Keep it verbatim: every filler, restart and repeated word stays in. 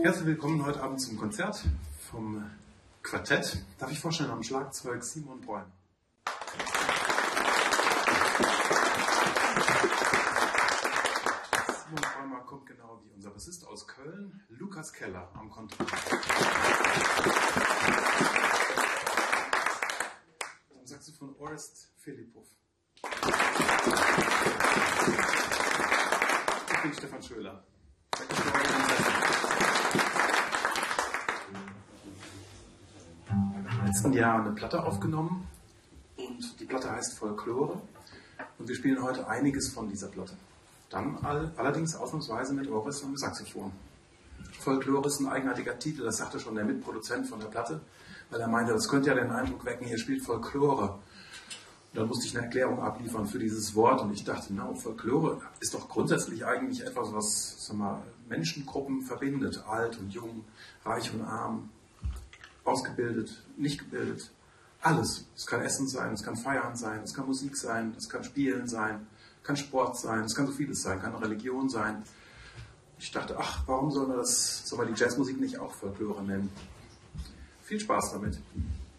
Herzlich willkommen heute Abend zum Konzert vom Quartett. Darf ich vorstellen, am Schlagzeug Simon Bräumer. Simon Bräumer kommt genau wie unser Bassist aus Köln, Lukas Keller am Kontrabass. Am Saxophon Orest Filipov. Ich bin Stefan Schöler. Im letzten Jahr eine Platte aufgenommen und die Platte heißt Folklore und wir spielen heute einiges von dieser Platte. Dann all, allerdings ausnahmsweise mit Orest am Saxophon. Folklore ist ein eigenartiger Titel, das sagte schon der Mitproduzent von der Platte, weil er meinte, das könnte ja den Eindruck wecken, hier spielt Folklore. Und dann musste ich eine Erklärung abliefern für dieses Wort und ich dachte, na, Folklore ist doch grundsätzlich eigentlich etwas, was sag mal, Menschengruppen verbindet, alt und jung, reich und arm, ausgebildet, nicht gebildet, alles. Es kann Essen sein, es kann Feiern sein, es kann Musik sein, es kann Spielen sein, kann Sport sein, es kann so vieles sein, kann Religion sein. Ich dachte, ach, warum soll man das, soll man die Jazzmusik nicht auch Folklore nennen? Viel Spaß damit.